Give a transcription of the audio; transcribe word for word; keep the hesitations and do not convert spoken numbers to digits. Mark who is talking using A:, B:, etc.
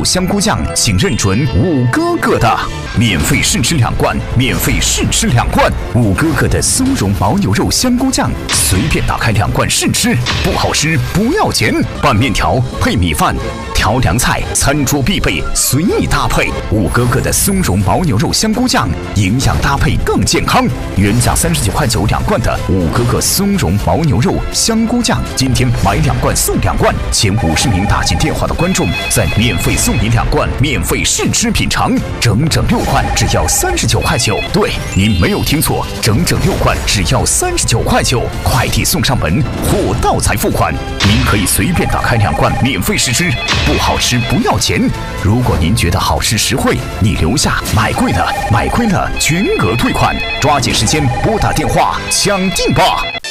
A: 香菇酱，请认准五哥哥的，免费试吃两罐，免费试吃两罐。五哥哥的松茸牦牛肉香菇酱，随便打开两罐试吃，不好吃不要钱。拌面条配米饭。调凉菜，餐桌必备，随意搭配。五哥哥的松茸牦牛肉香菇酱，营养搭配更健康。原价三十九块九两罐的五哥哥松茸牦牛肉香菇酱，今天买两罐送两罐，前五十名打进电话的观众再免费送你两罐，免费试吃品尝，整整六罐只要三十九块九。对，您没有听错，整整六罐只要三十九块九，快递送上门，货到才付款。您可以随便打开两罐免费试吃。不好吃不要钱，如果您觉得好吃实惠，你留下；买贵了买亏了全额退款，抓紧时间拨打电话抢订吧。